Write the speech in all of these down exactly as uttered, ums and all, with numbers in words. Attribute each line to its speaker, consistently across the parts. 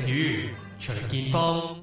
Speaker 1: 語徐建峰。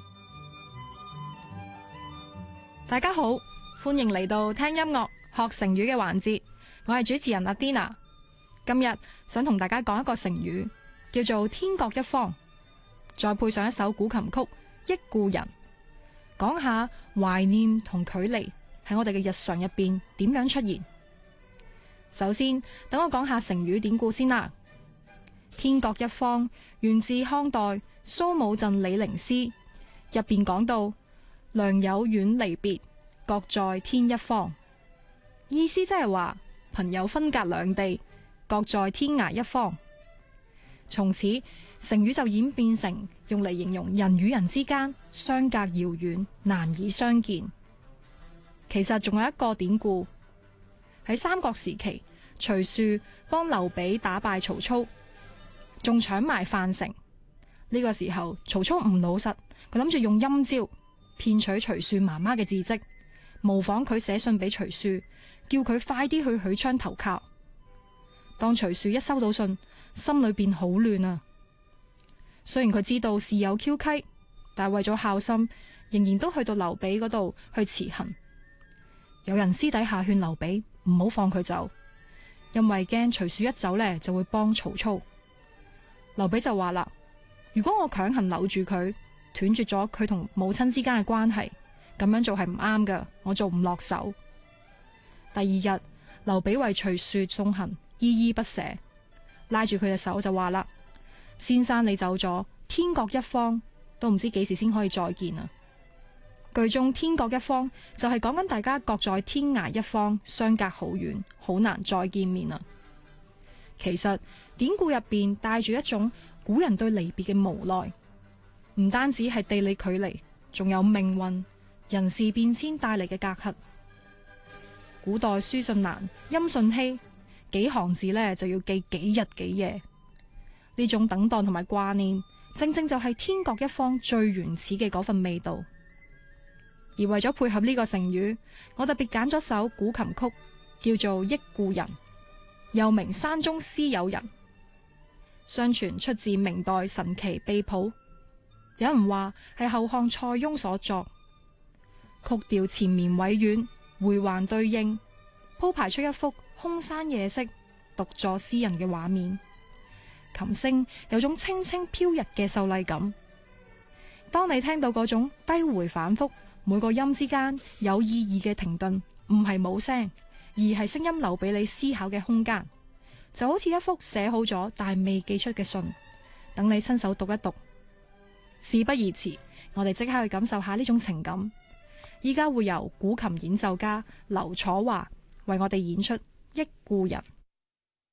Speaker 2: 大家好，歡迎嚟到聽音樂學成語嘅環節，我係主持人阿 Dina。今日想同大家講一個成語，叫做天各一方，再配上一首古琴曲《憶故人》，講下懷念同距離喺我哋嘅日常入邊點樣出現。首先，等我講下成語典故先啦。天各一方源自漢代蘇武鎮李陵詩，入邊講到良友遠離別，各在天一方。意思即係話朋友分隔兩地，各在天涯一方。從此成語就演變成用嚟形容人與人之間相隔遙遠，難以相見。其實仲有一個典故，喺三國時期，徐庶幫劉備打敗曹操，仲搶埋樊城。呢個時候曹操唔老實，佢諗住用陰招騙取徐庶媽媽嘅字跡，模仿佢寫信俾徐庶，叫佢快啲去許昌投靠。當徐庶一收到信，心裏邊好亂啊。雖然佢知道事有蹊蹺，但係為咗孝心，仍然都去到劉備嗰度去辭行。有人私底下勸劉備唔好放佢走，因為驚徐庶一走呢就會幫曹操。劉備就話啦：如果我強行留住佢，斷絕咗佢同母親之間嘅關係，咁樣做係唔啱㗎，我做唔落手。第二日，劉備為徐庶送行，依依不捨，拉住佢嘅手就話啦：先生你走咗，天各一方，都唔知幾時先可以再見啊！句中天各一方就係講緊大家各在天涯一方，相隔好遠，好難再見面啊！其實典故入邊帶住一種古人對離別嘅無奈，唔單止係地理距離，仲有命運、人事變遷帶嚟嘅隔閡。古代書信難，音訊稀，幾行字呢就要記幾日幾夜。呢種等待同埋掛念，正正就係天各一方最原始嘅嗰份味道。而為咗配合呢個成語，我特別揀咗首古琴曲，叫做《憶故人》，又名《山中詩友人》。相傳出自明代神奇秘譜，有人話係後漢蔡邕所作，曲調纏綿委婉，回環對應，鋪排出一幅空山夜色、獨坐詩人嘅畫面。琴聲有種清清飄逸嘅秀麗感。當你聽到嗰種低回反覆，每個音之間有意義嘅停頓，唔係冇聲，而係聲音留俾你思考嘅空間，就好似一幅寫好咗但係未寄出嘅信，等你親手讀一讀。事不宜遲，我哋即刻去感受下呢種情感。依家會由古琴演奏家劉楚華為我哋演出《憶故人》。